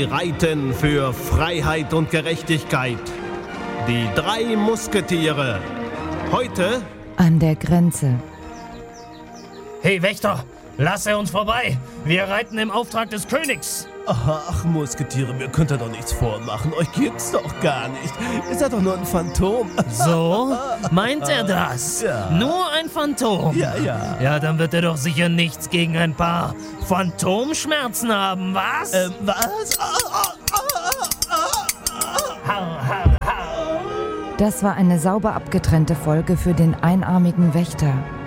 reiten für Freiheit und Gerechtigkeit. Die 3 Musketiere. Heute an der Grenze. Hey Wächter, lasse uns vorbei. Wir reiten im Auftrag des Königs. Ach, Musketiere, mir könnt ihr doch nichts vormachen. Euch gibt's doch gar nicht. Ihr seid doch nur ein Phantom. So? Meint er das? Ja. Nur ein Phantom? Ja. Ja, dann wird er doch sicher nichts gegen ein paar Phantomschmerzen haben, was? Was? Das war eine sauber abgetrennte Folge für den einarmigen Wächter.